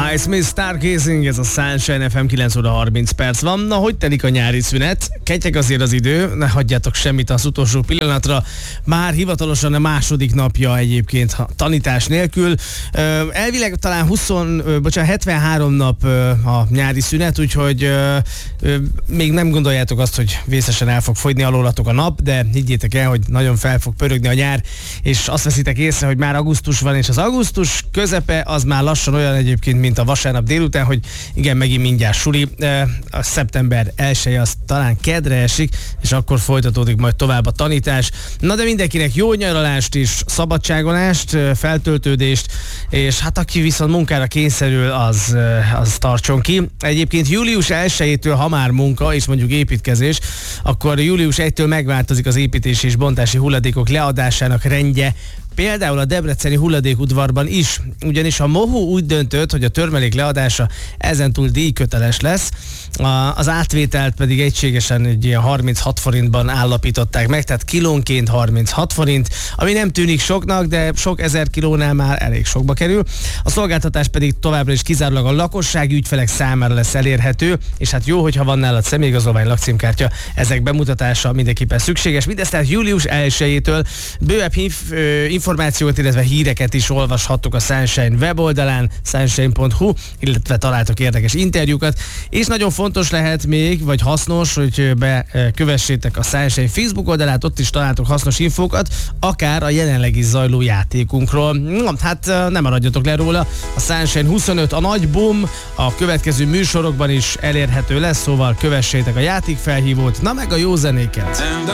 Smith Stargazing, ez a Sunshine FM, 9 óra 30 perc van. Na, hogy telik a nyári szünet? Ketyeg azért az idő, ne hagyjátok semmit az utolsó pillanatra. Már hivatalosan a második napja egyébként tanítás nélkül. Elvileg talán 73 nap a nyári szünet, úgyhogy még nem gondoljátok azt, hogy vészesen el fog fogyni alólatok a nap, de higgyétek el, hogy nagyon fel fog pörögni a nyár, és azt veszitek észre, hogy már augusztus van, és az augusztus közepe az már lassan olyan egyébként, mint a vasárnap délután, hogy igen, megint mindjárt suli. A szeptember 1-je az talán kedre esik, és akkor folytatódik majd tovább a tanítás. Na de mindenkinek jó nyaralást is, szabadságolást, feltöltődést, és hát aki viszont munkára kényszerül, az tartson ki. Egyébként július 1-től, ha már munka, és mondjuk építkezés, akkor július 1-től megváltozik az építési és bontási hulladékok leadásának rendje, például a debreceni hulladékudvarban is, ugyanis a MOHU úgy döntött, hogy a törmelék leadása ezentúl díjköteles lesz, az átvételt pedig egységesen egy ilyen 36 forintban állapították meg, tehát kilónként 36 forint, ami nem tűnik soknak, de sok ezer kilónál már elég sokba kerül. A szolgáltatás pedig továbbra is kizárólag a lakossági ügyfelek számára lesz elérhető, és hát jó, hogyha van nálad személyigazolvány, lakcímkártya, ezek bemutatása mindenképpen szükséges. Mindezt tehát július 1-től bővebb információt, illetve híreket is olvashattok a Sunshine weboldalán, sunshine.hu, illetve találtok érdekes interjúkat, és nagyon fontos lehet még, vagy hasznos, hogy bekövessétek a Sunshine Facebook oldalát, ott is találtok hasznos infókat, akár a jelenleg is zajló játékunkról. Na, hát nem maradjatok le róla, a Sunshine 25, a nagy boom, a következő műsorokban is elérhető lesz, szóval kövessétek a játékfelhívót, na meg a jó zenéket!